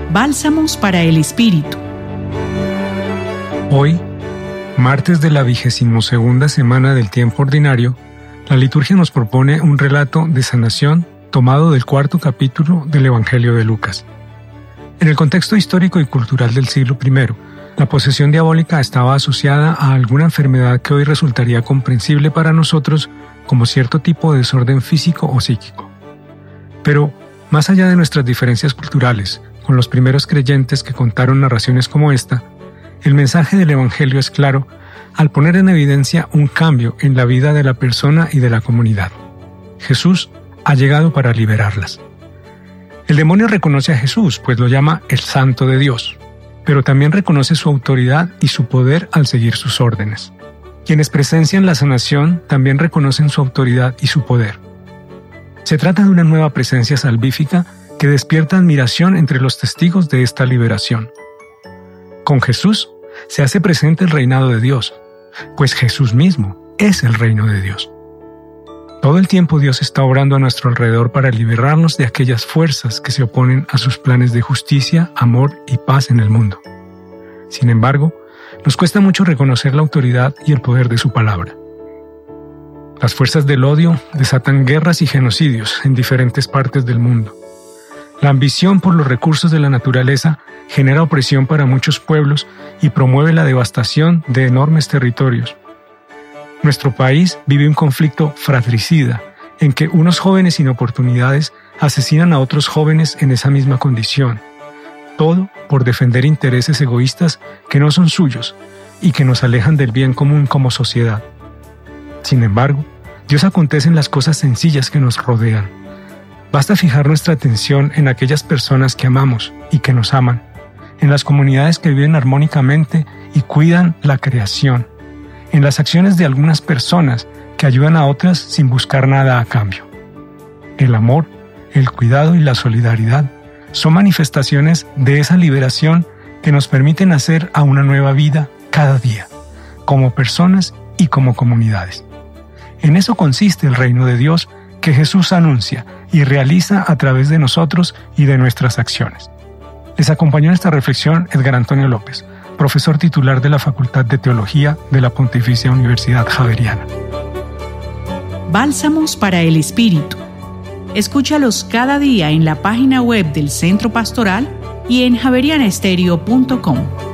Bálsamos para el Espíritu. Hoy, martes de la 22ª semana del tiempo ordinario, la liturgia nos propone un relato de sanación tomado del 4º capítulo del Evangelio de Lucas. En el contexto histórico y cultural del siglo I, la posesión diabólica estaba asociada a alguna enfermedad que hoy resultaría comprensible para nosotros como cierto tipo de desorden físico o psíquico. Pero, más allá de nuestras diferencias culturales, con los primeros creyentes que contaron narraciones como esta, el mensaje del Evangelio es claro al poner en evidencia un cambio en la vida de la persona y de la comunidad. Jesús ha llegado para liberarlas. El demonio reconoce a Jesús, pues lo llama el Santo de Dios, pero también reconoce su autoridad y su poder al seguir sus órdenes. Quienes presencian la sanación también reconocen su autoridad y su poder. Se trata de una nueva presencia salvífica que despierta admiración entre los testigos de esta liberación. Con Jesús se hace presente el reinado de Dios, pues Jesús mismo es el reino de Dios. Todo el tiempo Dios está obrando a nuestro alrededor para liberarnos de aquellas fuerzas que se oponen a sus planes de justicia, amor y paz en el mundo. Sin embargo, nos cuesta mucho reconocer la autoridad y el poder de su palabra. Las fuerzas del odio desatan guerras y genocidios en diferentes partes del mundo. La ambición por los recursos de la naturaleza genera opresión para muchos pueblos y promueve la devastación de enormes territorios. Nuestro país vive un conflicto fratricida, en que unos jóvenes sin oportunidades asesinan a otros jóvenes en esa misma condición. Todo por defender intereses egoístas que no son suyos y que nos alejan del bien común como sociedad. Sin embargo, Dios acontece en las cosas sencillas que nos rodean. Basta fijar nuestra atención en aquellas personas que amamos y que nos aman, en las comunidades que viven armónicamente y cuidan la creación, en las acciones de algunas personas que ayudan a otras sin buscar nada a cambio. El amor, el cuidado y la solidaridad son manifestaciones de esa liberación que nos permiten hacer a una nueva vida cada día, como personas y como comunidades. En eso consiste el reino de Dios que Jesús anuncia y realiza a través de nosotros y de nuestras acciones. Les acompañó en esta reflexión Edgar Antonio López, profesor titular de la Facultad de Teología de la Pontificia Universidad Javeriana. Bálsamos para el Espíritu. Escúchalos cada día en la página web del Centro Pastoral y en javerianestereo.com.